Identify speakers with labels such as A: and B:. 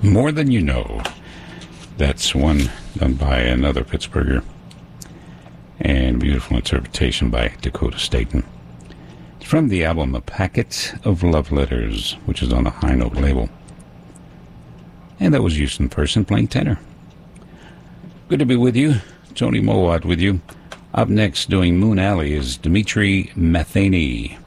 A: More Than You Know. That's one done by another Pittsburgher. And beautiful interpretation by Dakota Staten. It's from the album A Packet of Love Letters, which is on the High Note label. And that was Houston Person playing tenor. Good to be with you. Tony Mowat with you. Up next doing Moon Alley is Dimitri Matheny.